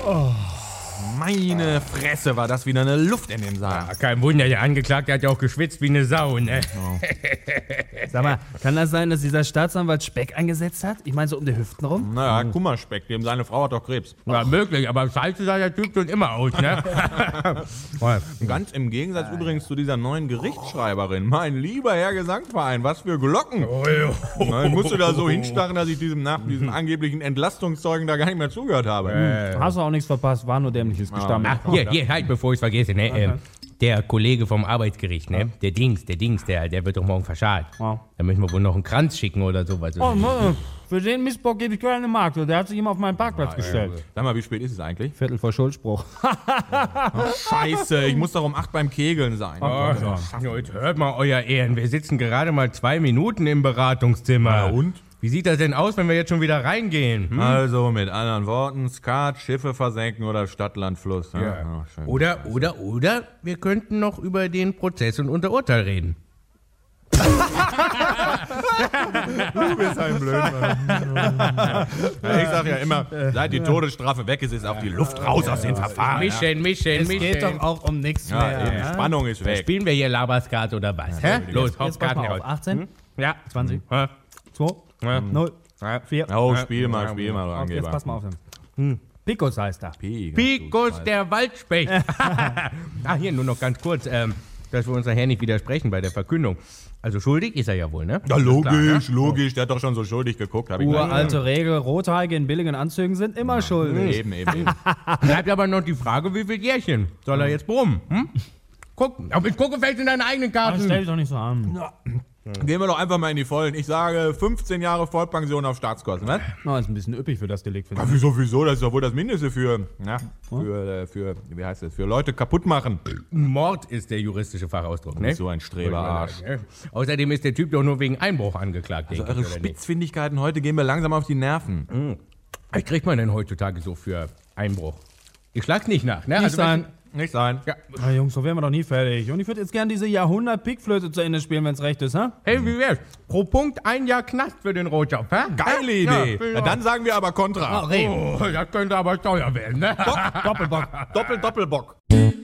Meine Fresse, war das wieder eine Luft in dem Saal. Ja, kein Wunder, der Angeklagte hat ja auch geschwitzt wie eine Sau, ne? Sag mal, kann das sein, dass dieser Staatsanwalt Speck eingesetzt hat? Ich meine so um die Hüften rum? Naja, Kummerspeck, dem seine Frau hat doch Krebs. Ja, möglich, aber scheiße sah der Typ schon immer aus, ne? Ganz im Gegensatz übrigens zu dieser neuen Gerichtsschreiberin. Mein lieber Herr Gesangverein, was für Glocken. Na, ich musste da so hinstarren, dass ich diesem angeblichen Entlastungszeugen da gar nicht mehr zugehört habe. Hast du auch nichts verpasst, war nur dämliches Gestammel. Hier, halt, bevor ich es vergesse, ne? Der Kollege vom Arbeitsgericht, ne? Der Dings, der wird doch morgen verscharrt. Ja. Da müssen wir wohl noch einen Kranz schicken oder sowas. Oh, für den Missbrauch gebe ich keine Mark. Der hat sich immer auf meinen Parkplatz gestellt. Sag mal, wie spät ist es eigentlich? Viertel vor Schuldspruch. Scheiße, ich muss doch um 8 beim Kegeln sein. Jetzt hört mal, euer Ehren, wir sitzen gerade mal 2 Minuten im Beratungszimmer. Ja, und? Wie sieht das denn aus, wenn wir jetzt schon wieder reingehen? Also mit anderen Worten, Skat, Schiffe versenken oder Stadt, Land, Fluss. Ne? Ja. Ja, schön. Oder, wir könnten noch über den Prozess und unser Urteil reden. Du bist ein Blödmann. Ich sag ja immer, seit die Todesstrafe weg ist, ist auch die Luft raus aus den Verfahren. Mischen. Es geht doch auch um nichts Ja, mehr. eben, die Spannung ist weg. Spielen wir hier Laberskat oder was? Hä? Los, Jetzt pass Hauptkarten mal auf. raus. 18, Ja. 20, Ja. 2, Ja. 0, 4. Oh, spiel mal, du Jetzt Angeber. pass mal auf. Picos heißt er. Picos, der Waldspecht. Hier nur noch ganz kurz, dass wir uns nachher nicht widersprechen bei der Verkündung. Also schuldig ist er ja wohl, ne? Ja, logisch, Klar, logisch. Der hat doch schon so schuldig geguckt. Hab ich Uralte Regel, Rothaarige in billigen Anzügen sind immer schuldig. Eben. Bleibt aber noch die Frage, wie viel Jährchen soll er jetzt brummen? Guck, aber ich gucke vielleicht in deine eigenen Karten. Stell dich doch nicht so an. Gehen wir doch einfach mal in die Vollen. Ich sage 15 Jahre Vollpension auf Staatskosten, ne? No, ist ein bisschen üppig für das Delikt, finde Ja, ich. wieso? Das ist doch wohl das Mindeste für wie heißt das? Für Leute kaputt machen. Mord ist der juristische Fachausdruck, ne? So ein Streberarsch. Außerdem ist der Typ doch nur wegen Einbruch angeklagt, Also denke eure ich, oder nicht? Spitzfindigkeiten heute gehen mir langsam auf die Nerven. Was kriegt man denn heutzutage so für Einbruch? Ich schlag's nicht nach, ne? Nicht sein. Nicht sein. Ja. Na Jungs, so wären wir doch nie fertig. Und ich würde jetzt gerne diese Jahrhundert-Pickflöte zu Ende spielen, wenn es recht ist, ha? Hey, wie wär's? Pro Punkt 1 Jahr Knast für den Rotjob, hä? Geile Ja, Idee. ja. Na, dann sagen wir aber Kontra. Oh, das könnte aber teuer werden, ne? Doppelbock. Doppelbock.